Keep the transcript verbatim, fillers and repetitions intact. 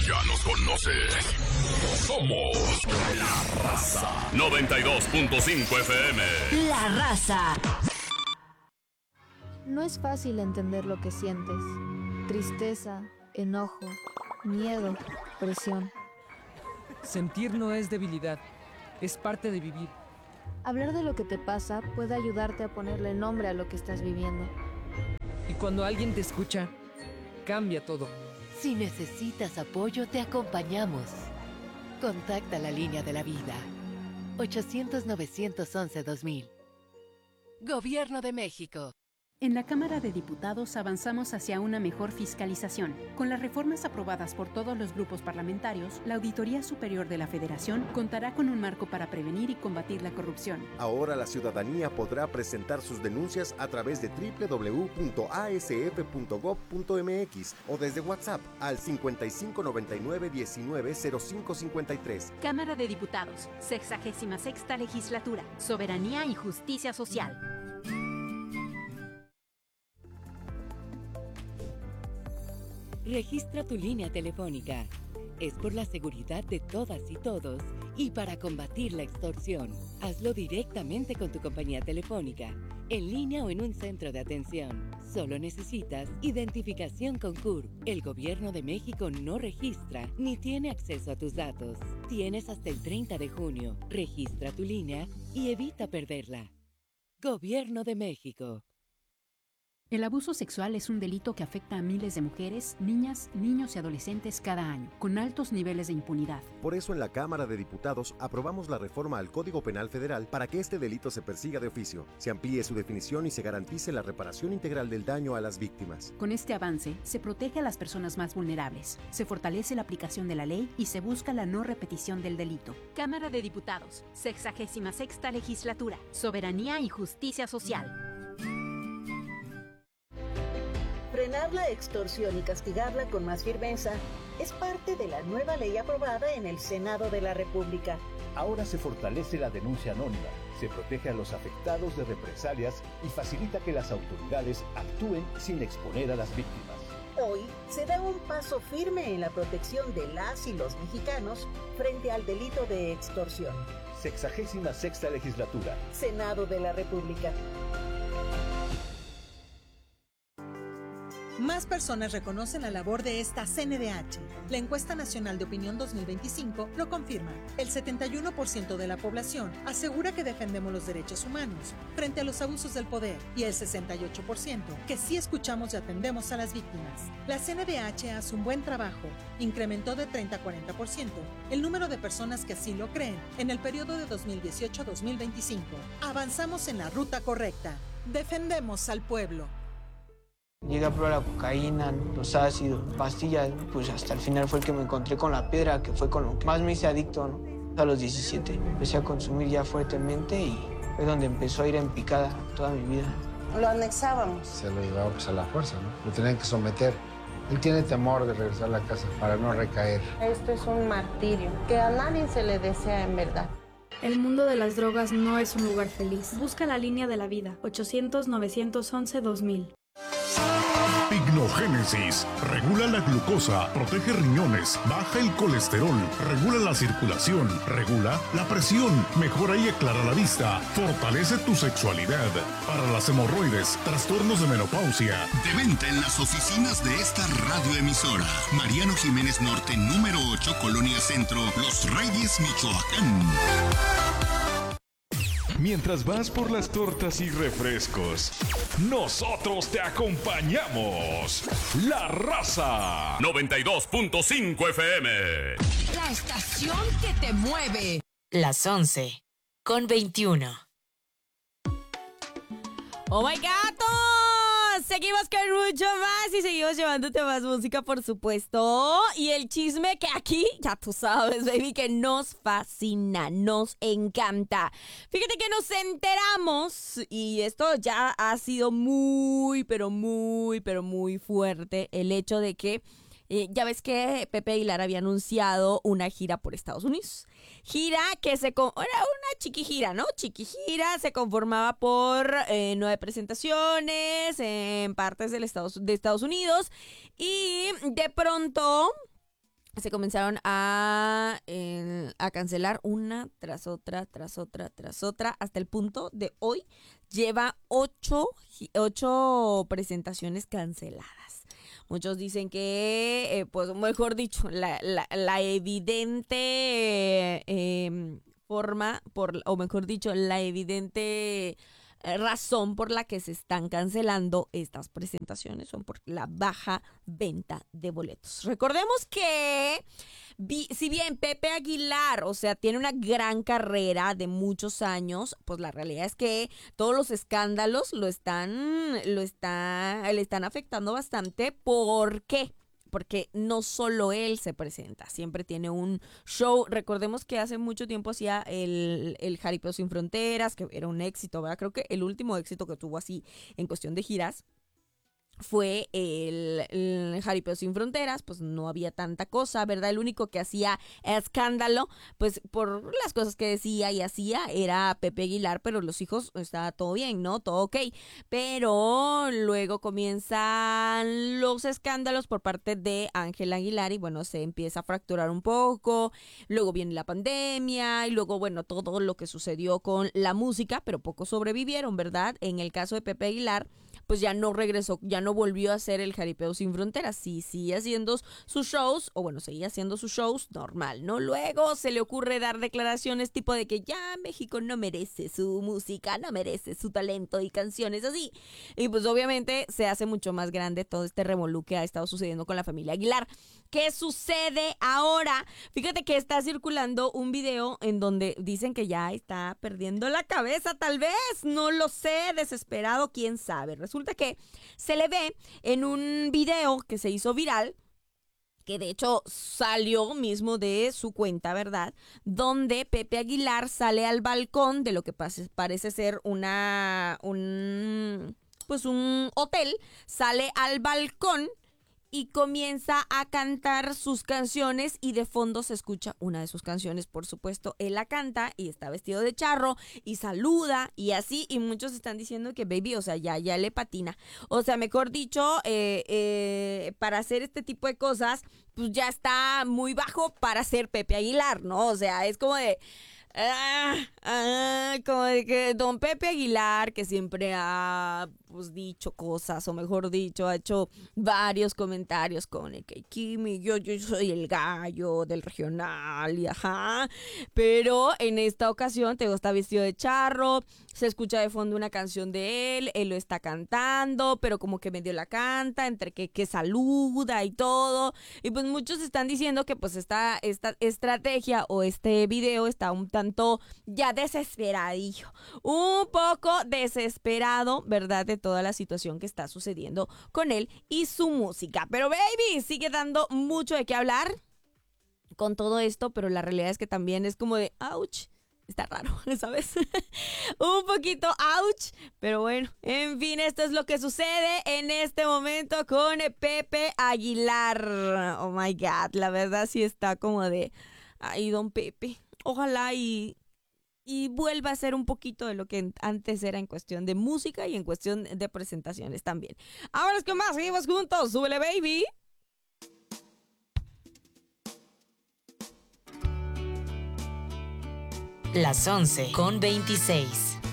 Ya nos conoces. Somos La Raza. noventa y dos punto cinco F M. La Raza. No es fácil entender lo que sientes. Tristeza, enojo, miedo, presión. Sentir no es debilidad, es parte de vivir. Hablar de lo que te pasa puede ayudarte a ponerle nombre a lo que estás viviendo. Y cuando alguien te escucha, cambia todo. Si necesitas apoyo, te acompañamos. Contacta la línea de la vida. ochocientos, novecientos once, dos mil. Gobierno de México. En la Cámara de Diputados avanzamos hacia una mejor fiscalización. Con las reformas aprobadas por todos los grupos parlamentarios, la Auditoría Superior de la Federación contará con un marco para prevenir y combatir la corrupción. Ahora la ciudadanía podrá presentar sus denuncias a través de doble u doble u doble u punto a s f punto gob punto m x o desde WhatsApp al cincuenta y cinco noventa y nueve diecinueve cero cinco cincuenta y tres. Cámara de Diputados, sexagésima sexta Legislatura, Soberanía y Justicia Social. Registra tu línea telefónica. Es por la seguridad de todas y todos y para combatir la extorsión. Hazlo directamente con tu compañía telefónica, en línea o en un centro de atención. Solo necesitas identificación con C U R. El Gobierno de México no registra ni tiene acceso a tus datos. Tienes hasta el treinta de junio. Registra tu línea y evita perderla. Gobierno de México. El abuso sexual es un delito que afecta a miles de mujeres, niñas, niños y adolescentes cada año, con altos niveles de impunidad. Por eso en la Cámara de Diputados aprobamos la reforma al Código Penal Federal para que este delito se persiga de oficio, se amplíe su definición y se garantice la reparación integral del daño a las víctimas. Con este avance, se protege a las personas más vulnerables, se fortalece la aplicación de la ley y se busca la no repetición del delito. Cámara de Diputados, sexagésima sexta Legislatura, Soberanía y Justicia Social. Frenar la extorsión y castigarla con más firmeza es parte de la nueva ley aprobada en el Senado de la República. Ahora se fortalece la denuncia anónima, se protege a los afectados de represalias y facilita que las autoridades actúen sin exponer a las víctimas. Hoy se da un paso firme en la protección de las y los mexicanos frente al delito de extorsión. Sexagésima sexta Legislatura. Senado de la República. Más personas reconocen la labor de esta C N D H. La Encuesta Nacional de Opinión dos mil veinticinco lo confirma. El setenta y uno por ciento de la población asegura que defendemos los derechos humanos frente a los abusos del poder y el sesenta y ocho por ciento que sí escuchamos y atendemos a las víctimas. La C N D H hace un buen trabajo. Incrementó de treinta a cuarenta por ciento el número de personas que así lo creen en el periodo de dos mil dieciocho a dos mil veinticinco. Avanzamos en la ruta correcta. Defendemos al pueblo. Llegué a probar la cocaína, los ácidos, pastillas, pues hasta el final fue el que me encontré con la piedra, que fue con lo que más me hice adicto, ¿no? A los diecisiete empecé a consumir ya fuertemente y fue donde empezó a ir en picada toda mi vida. Lo anexábamos. Se lo llevaba pues a la fuerza, ¿no? Lo tenían que someter. Él tiene temor de regresar a la casa para no recaer. Esto es un martirio que a nadie se le desea en verdad. El mundo de las drogas no es un lugar feliz. Busca la línea de la vida, ochocientos, novecientos once, dos mil. Pignogénesis. Regula la glucosa, protege riñones, baja el colesterol, regula la circulación, regula la presión, mejora y aclara la vista, fortalece tu sexualidad. Para las hemorroides, trastornos de menopausia. De venta en las oficinas de esta radioemisora. Mariano Jiménez Norte, número ocho, Colonia Centro, Los Reyes, Michoacán. Mientras vas por las tortas y refrescos, nosotros te acompañamos. La Raza. noventa y dos punto cinco F M. La estación que te mueve. Las once con veintiuno. ¡Oh my gato! Seguimos con mucho más y seguimos llevándote más música, por supuesto. Y el chisme que aquí, ya tú sabes, baby, que nos fascina, nos encanta. Fíjate que nos enteramos, y esto ya ha sido muy, pero muy, pero muy fuerte, el hecho de que Eh, ya ves que Pepe Aguilar había anunciado una gira por Estados Unidos. Gira que se... Con- era una chiqui gira, ¿no? Chiqui gira, se conformaba por eh, nueve presentaciones en partes del Estados, de Estados Unidos. Y de pronto se comenzaron a, eh, a cancelar una tras otra, tras otra, tras otra, hasta el punto de hoy lleva ocho, ocho presentaciones canceladas. Muchos dicen que, eh, pues mejor dicho, la, la, la evidente eh, eh, forma, por, o mejor dicho, la evidente razón por la que se están cancelando estas presentaciones son por la baja venta de boletos. Recordemos que vi, si bien Pepe Aguilar, o sea, tiene una gran carrera de muchos años, pues la realidad es que todos los escándalos lo están, lo está, le están afectando bastante. ¿Por qué? Porque no solo él se presenta, siempre tiene un show. Recordemos que hace mucho tiempo hacía el, el Jaripeo Sin Fronteras, que era un éxito, ¿verdad? Creo que el último éxito que tuvo así en cuestión de giras fue el, el Jaripeo Sin Fronteras. Pues no había tanta cosa, ¿verdad? El único que hacía escándalo, pues por las cosas que decía y hacía, era Pepe Aguilar, pero los hijos estaba todo bien, ¿no? Todo ok. Pero luego comienzan los escándalos por parte de Ángel Aguilar y bueno, se empieza a fracturar un poco. Luego viene la pandemia y luego, bueno, todo lo que sucedió con la música, pero pocos sobrevivieron, ¿verdad? En el caso de Pepe Aguilar, pues ya no regresó, ya no volvió a hacer el Jaripeo Sin Fronteras. Sí, sigue haciendo sus shows, o bueno, seguía haciendo sus shows normal, ¿no? Luego se le ocurre dar declaraciones tipo de que ya México no merece su música, no merece su talento y canciones así. Y pues obviamente se hace mucho más grande todo este revolú que ha estado sucediendo con la familia Aguilar. ¿Qué sucede ahora? Fíjate que está circulando un video en donde dicen que ya está perdiendo la cabeza, tal vez, no lo sé, desesperado, quién sabe. Resulta que se le ve en un video que se hizo viral, que de hecho salió mismo de su cuenta, ¿verdad? Donde Pepe Aguilar sale al balcón de lo que parece ser una, un, pues un hotel, sale al balcón y comienza a cantar sus canciones y de fondo se escucha una de sus canciones. Por supuesto, él la canta y está vestido de charro y saluda y así, y muchos están diciendo que baby, o sea, ya, ya le patina. O sea, mejor dicho, eh, eh, para hacer este tipo de cosas, pues ya está muy bajo para ser Pepe Aguilar, ¿no? O sea, es como de... Ah, ah, como de que don Pepe Aguilar, que siempre ha pues dicho cosas, o mejor dicho, ha hecho varios comentarios con el que Kimi, yo, yo soy el gallo del regional, y ajá, pero en esta ocasión Teo está vestido de charro, se escucha de fondo una canción de él, él lo está cantando, pero como que medio la canta, entre que, que saluda y todo, y pues muchos están diciendo que pues esta, esta estrategia o este video está un tanto ya desesperadillo, un poco desesperado, ¿verdad? De toda la situación que está sucediendo con él y su música. Pero baby, sigue dando mucho de qué hablar con todo esto, pero la realidad es que también es como de ouch, está raro, ¿sabes? Un poquito ouch, pero bueno, en fin, esto es lo que sucede en este momento con Pepe Aguilar. Oh my God, la verdad sí está como de, ay, don Pepe, ojalá y, y vuelva a ser un poquito de lo que antes era en cuestión de música y en cuestión de presentaciones también. Ahora es que más, seguimos juntos, súbele baby. Las once con veintiséis.